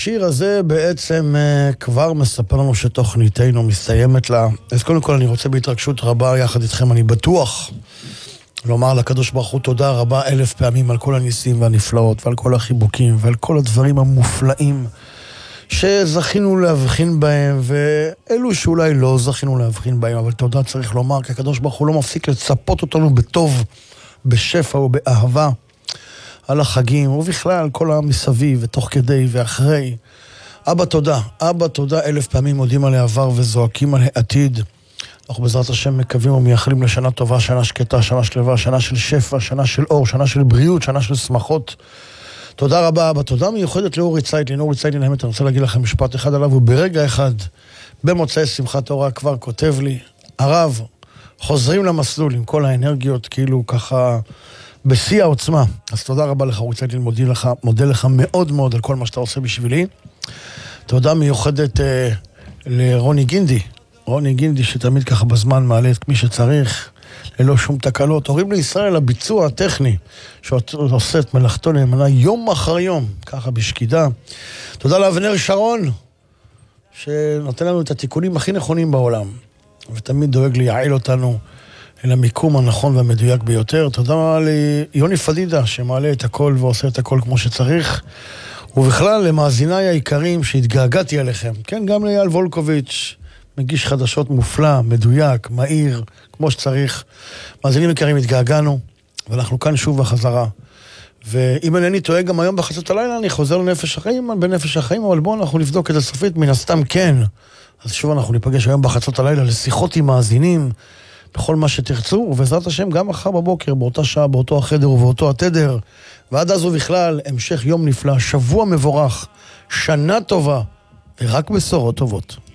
השיר הזה בעצם כבר מספר לנו שתוכניתנו מסתיימת לה. אז קודם כל אני רוצה בהתרגשות רבה יחד איתכם, אני בטוח לומר לקדוש ברוך הוא תודה רבה 1000 פעמים על כל הניסים והנפלאות ועל כל החיבוקים ועל כל הדברים המופלאים שזכינו להבחין בהם ואלו שאולי לא זכינו להבחין בהם, אבל תודה צריך לומר, כי הקדוש ברוך הוא לא מפסיק לצפות אותנו בטוב, בשפע ובאהבה על החגים ובכלל כל המסביב ותוך כדי ואחרי. אבא תודה 1000 פעמים, מודים על העבר וזועקים על העתיד. אנחנו בעזרת השם מקווים ומייחלים לשנה טובה, שנה שקטה, שנה שלווה, שנה של שפע, שנה של אור, שנה של בריאות, שנה של שמחות. תודה רבה אבא, תודה מיוחדת לאורי צייטלין. אורי צייטלין, האמת, אני רוצה להגיד לכם משפט אחד עליו, וברגע אחד במוצאי שמחת תורה כבר כותב לי, הרב, חוזרים למסלול עם כל האנרגיות כאילו ככה בשיא העוצמה. אז תודה רבה לך אורי צייטלין, מודה לך מאוד מאוד על כל מה שאתה עושה בשבילי. תודה מיוחדת לרוני גינדי שתמיד ככה בזמן מעלה את מי שצריך ללא שום תקלות. הורים לישראל, הביצוע הטכני שעושה את מלאכתו נאמנה יום אחר יום, ככה בשקידה. תודה לאבנר שרון שנותן לנו את התיקונים הכי נכונים בעולם ותמיד דואג לייעל אותנו אל המיקום הנכון והמדויק ביותר. תודה ליוני פדידה שמעלה את הכל ועושה את הכל כמו שצריך, ובכלל למאזיניי היקרים שהתגעגעתי עליכם, כן, גם לאייל וולקוביץ' מגיש חדשות מופלא, מדויק, מהיר, כמו שצריך. מאזינים יקרים, התגעגענו, ואנחנו כאן שוב בחזרה. ואם אינני טועה, גם היום בחצות הלילה אני חוזר לנפש החיים, בנפש החיים, אבל בואו אנחנו נבדוק את זה סופית, מן הסתם כן. אז שוב אנחנו ניפגש היום בחצות הלילה לשיחות עם מאזינים, בכל מה שתרצו, ובעזרת השם גם מחר בבוקר, באותה שעה, באותו החדר ובאותו התדר. ועד אז ובכלל, המשך יום נפלא, שבוע מבורך, שנה טובה, ורק בשורות טובות.